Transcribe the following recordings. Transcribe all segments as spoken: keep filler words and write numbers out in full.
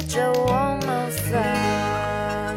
着我冒犯。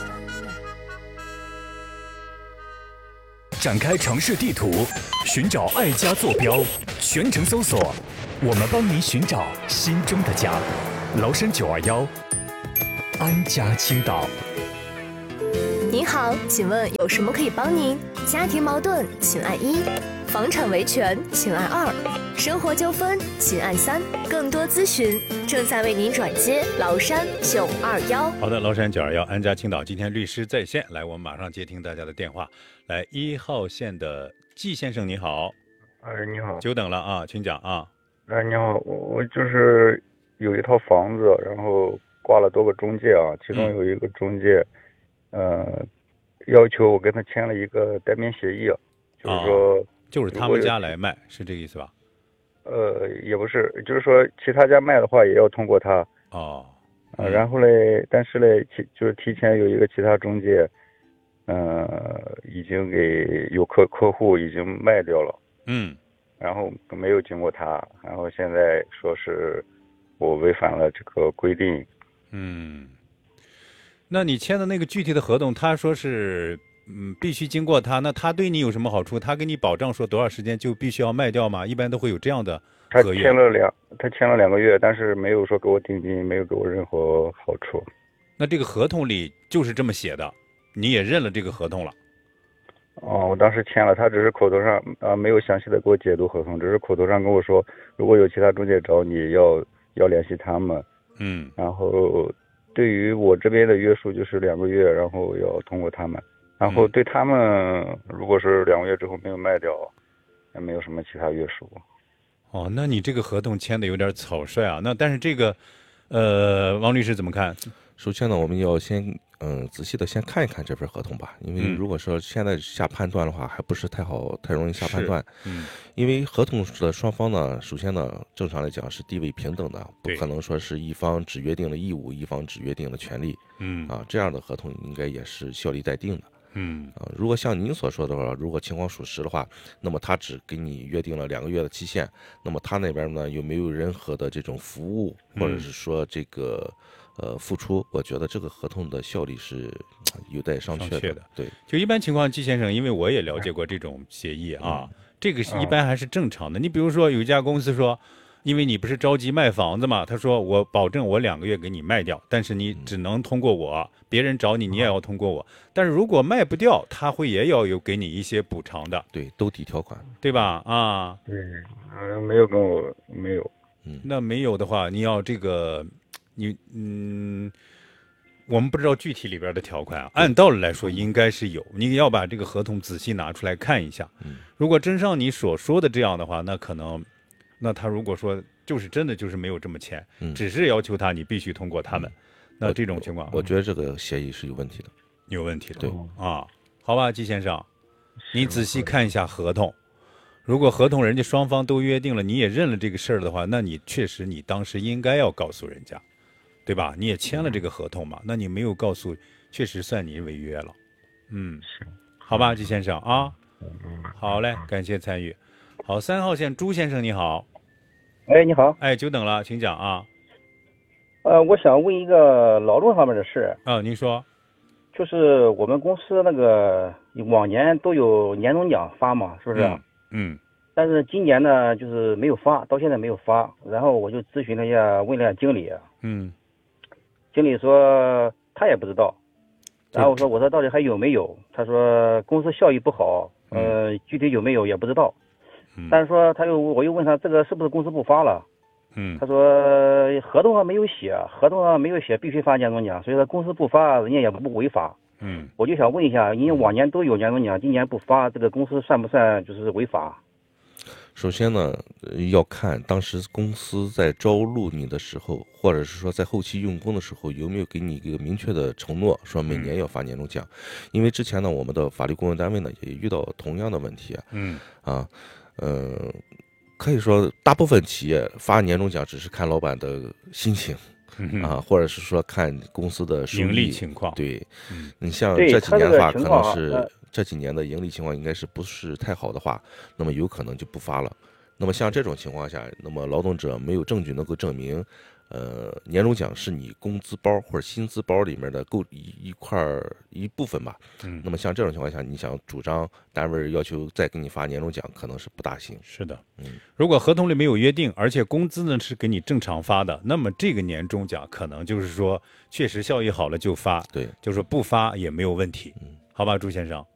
展开城市地图，寻找爱家坐标，全程搜索，我们帮您寻找心中的家。崂山九二幺，安家青岛。 您好，请问有什么可以帮您？家庭矛盾，请按一；房产维权，请按二；生活纠纷，请按三。更多咨询正在为您转接崂山九二幺。 好的，崂山九二幺，安家青岛，今天律师在线，来，我们马上接听大家的电话。来，一号线的季先生，你好。 哎，你好。 久等了啊，请讲啊。 哎，你好，我我就是有一套房子，然后挂了多个中介啊，其中有一个中介。嗯呃，要求我跟他签了一个单边协议，就是说、哦， 就是他们家来卖，是这个意思吧？ 呃，也不是，就是说其他家卖的话也要通过他。 哦， 啊、呃，然后嘞，但是嘞，其就是提前有一个其他中介，呃，已经给有客客户已经卖掉了。 嗯， 然后没有经过他，然后现在说是我违反了这个规定。 嗯。那你签的那个具体的合同，他说是嗯必须经过他，那他对你有什么好处？他给你保障说多少时间就必须要卖掉吗？一般都会有这样的合约。 他签了两，他签了两个月，但是没有说给我定金，没有给我任何好处。 那这个合同里就是这么写的，你也认了这个合同了？ 哦，我当时签了，他只是口头上啊、呃、没有详细的给我解读合同，只是口头上跟我说，如果有其他中介找你要要联系他们。 嗯， 然后。对于我这边的约束就是两个月，然后要通过他们，然后对他们如果是两个月之后没有卖掉，也没有什么其他约束。 哦，那你这个合同签的有点草率啊。那但是这个，呃，王律师怎么看？ 首先呢，我们要先嗯仔细的先看一看这份合同吧，因为如果说现在下判断的话，还不是太好，太容易下判断。 嗯， 因为合同的双方呢，首先呢，正常来讲是地位平等的，不可能说是一方只约定了义务，一方只约定了权利。 嗯， 啊，这样的合同应该也是效力待定的。 嗯， 啊，如果像您所说的话，如果情况属实的话，那么他只给你约定了两个月的期限，那么他那边呢有没有任何的这种服务，或者是说这个。呃，付出，我觉得这个合同的效力是有待商榷 的, 商榷的。 对， 就一般情况，季先生，因为我也了解过这种协议啊，嗯、这个一般还是正常的。你比如说，有一家公司说，因为你不是着急卖房子嘛，他说我保证我两个月给你卖掉，但是你只能通过我，嗯、别人找你你也要通过我。但是如果卖不掉，他会也要有给你一些补偿的。 对，兜底条款， 对吧？啊， 对，嗯，没有跟我没有。 嗯，那没有的话，你要这个。你嗯，我们不知道具体里边的条款啊。按道理来说，应该是有。你要把这个合同仔细拿出来看一下。 嗯， 如果真像你所说的这样的话，那可能，那他如果说就是真的就是没有这么签， 嗯、 只是要求他你必须通过他们，嗯、那这种情况我，我觉得这个协议是有问题的， 有问题的。 对啊，好吧，季先生，你仔细看一下合同。如果合同人家双方都约定了，你也认了这个事儿的话，那你确实你当时应该要告诉人家。对吧？你也签了这个合同嘛？那你没有告诉，确实算你违约了。嗯，好吧，季先生啊，好嘞，感谢参与。好，三号线朱先生你好。 哎，你好。 哎，久等了，请讲啊。 呃，我想问一个劳动方面的事。 啊，您说。 就是我们公司那个往年都有年终奖发嘛，是不是？ 嗯。嗯但是今年呢，就是没有发，到现在没有发。然后我就咨询了一下，问了一下经理。 嗯。 经理说他也不知道，然后我说我说到底还有没有？他说公司效益不好，呃， 嗯、 具体有没有也不知道。 嗯、 但是说他又我又问他这个是不是公司不发了？ 嗯， 他说合同上没有写，合同上没有写必须发年终奖，所以说公司不发人家也不违法。 嗯， 我就想问一下，因为往年都有年终奖，今年不发，这个公司算不算就是违法？ 首先呢，要看当时公司在招录你的时候，或者是说在后期用工的时候，有没有给你一个明确的承诺，说每年要发年终奖。嗯、因为之前呢，我们的法律顾问单位呢也遇到同样的问题啊。 嗯啊，呃，可以说大部分企业发年终奖只是看老板的心情。 嗯、 啊，或者是说看公司的收益盈利情况。 对， 嗯、 你像这几年的话，可能是。 呃这几年的盈利情况应该是不是太好的话，那么有可能就不发了。那么像这种情况下，那么劳动者没有证据能够证明， 呃，年终奖是你工资包或者薪资包里面的构一一块一部分吧。 嗯， 那么像这种情况下，你想主张单位要求再给你发年终奖，可能是不大行。 是的， 嗯， 如果合同里没有约定，而且工资呢是给你正常发的，那么这个年终奖可能就是说确实效益好了就发， 对， 就是说不发也没有问题， 嗯， 好吧，朱先生。